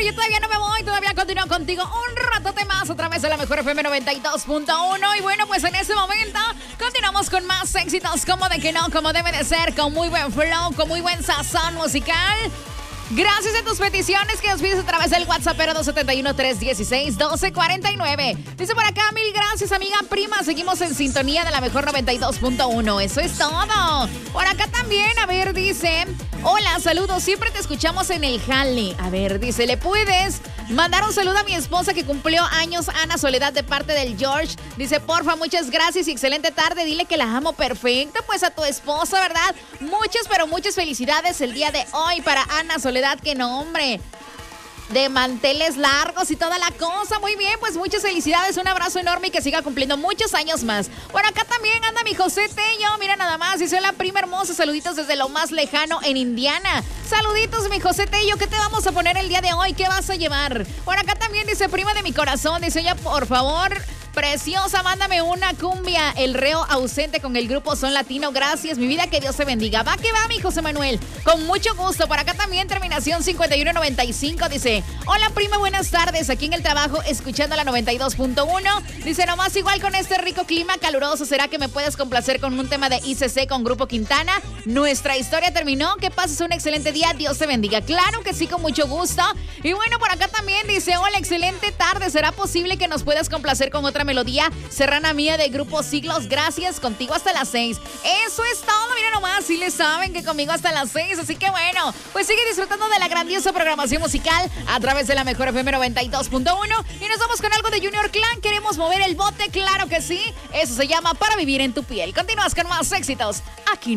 yo todavía no me voy, todavía continúo contigo un ratote más a través de la mejor FM 92.1. Y bueno, pues en este momento continuamos con más éxitos, como de que no, como debe de ser, con muy buen flow, con muy buen sazón musical. Gracias a tus peticiones que nos pides a través del WhatsApp 271-316-1249. Dice por acá, mil gracias, amiga prima. Seguimos en sintonía de la mejor 92.1. Eso es todo. Por acá también, a ver, dice... Hola, saludos. Siempre te escuchamos en el jale. A ver, dice, ¿le puedes mandar un saludo a mi esposa que cumplió años, Ana Soledad, de parte del George? Dice, porfa, muchas gracias y excelente tarde. Dile que la amo. Perfecto, pues a tu esposa, ¿verdad? Muchas, pero muchas felicidades el día de hoy para Ana Soledad. ¡Qué nombre! De manteles largos y toda la cosa. Muy bien, pues muchas felicidades, un abrazo enorme y que siga cumpliendo muchos años más. Bueno, acá también anda mi José Tello, mira nada más, dice, hola prima hermosa, saluditos desde lo más lejano en Indiana. Saluditos, mi José Tello, ¿qué te vamos a poner el día de hoy? ¿Qué vas a llevar? Bueno, acá también dice, prima de mi corazón, dice ella, por favor... Preciosa, mándame una cumbia, el reo ausente con el grupo Son Latino. Gracias, mi vida, que Dios te bendiga. Va que va, mi José Manuel, con mucho gusto. Por acá también, terminación 5195, dice, hola prima, buenas tardes, aquí en el trabajo, escuchando la 92.1. Dice, nomás igual con este rico clima caluroso, ¿será que me puedes complacer con un tema de ICC con Grupo Quintana? Nuestra historia terminó, que pases un excelente día, Dios te bendiga. Claro que sí, con mucho gusto. Y bueno, por acá también dice, hola, excelente tarde, ¿será posible que nos puedas complacer con otra melodía serrana mía de Grupo Siglos? Gracias, contigo hasta las 6. Eso es todo, mira nomás, si le saben que conmigo hasta las 6, así que bueno, pues sigue disfrutando de la grandiosa programación musical a través de la mejor FM 92.1 y nos vamos con algo de Junior Clan. Queremos mover el bote, claro que sí, eso se llama Para Vivir en tu Piel. Continúas con más éxitos aquí.